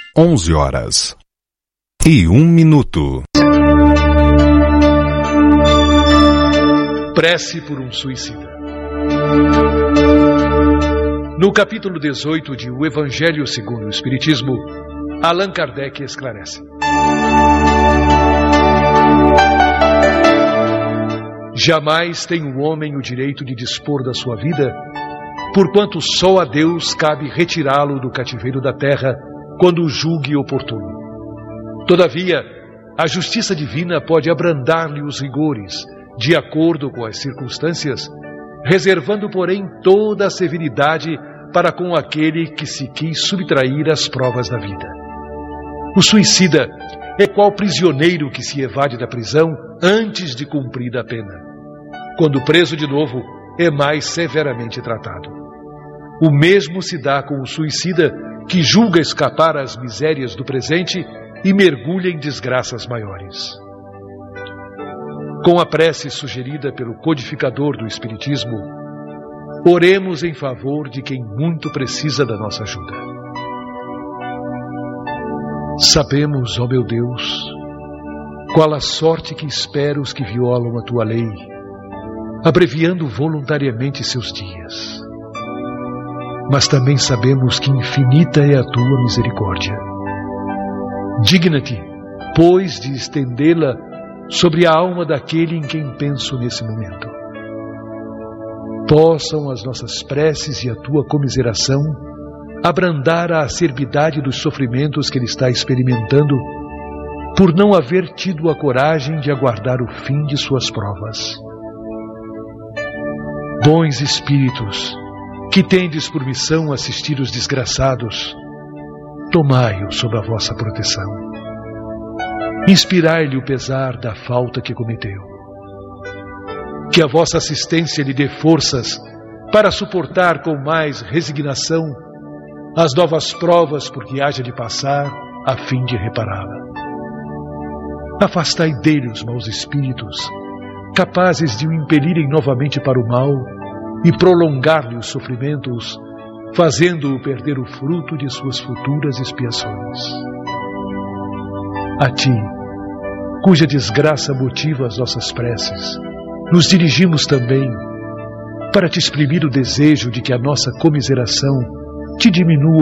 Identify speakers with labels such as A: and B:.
A: 11h01.
B: Prece por um suicida. No capítulo 18 de O Evangelho segundo o Espiritismo, Allan Kardec esclarece: jamais tem o homem o direito de dispor da sua vida, porquanto só a Deus cabe retirá-lo do cativeiro da terra quando o julgue oportuno. Todavia, a justiça divina pode abrandar-lhe os rigores, de acordo com as circunstâncias, reservando, porém, toda a severidade para com aquele que se quis subtrair às provas da vida. O suicida é qual prisioneiro que se evade da prisão antes de cumprida a pena. Quando preso de novo, é mais severamente tratado. O mesmo se dá com o suicida que julga escapar às misérias do presente e mergulha em desgraças maiores. Com a prece sugerida pelo codificador do Espiritismo, oremos em favor de quem muito precisa da nossa ajuda. Sabemos, ó meu Deus, qual a sorte que espera os que violam a tua lei, abreviando voluntariamente seus dias. Mas também sabemos que infinita é a tua misericórdia. Digna-te, pois, de estendê-la sobre a alma daquele em quem penso nesse momento. Possam as nossas preces e a tua comiseração abrandar a acerbidade dos sofrimentos que ele está experimentando por não haver tido a coragem de aguardar o fim de suas provas. Bons espíritos, que tendes por missão assistir os desgraçados, tomai-o sob a vossa proteção. Inspirai-lhe o pesar da falta que cometeu. Que a vossa assistência lhe dê forças para suportar com mais resignação as novas provas por que haja de passar a fim de repará-la. Afastai dele os maus espíritos, capazes de o impelirem novamente para o mal e prolongar-lhe os sofrimentos, fazendo-o perder o fruto de suas futuras expiações. A ti, cuja desgraça motiva as nossas preces, nos dirigimos também para te exprimir o desejo de que a nossa comiseração te diminua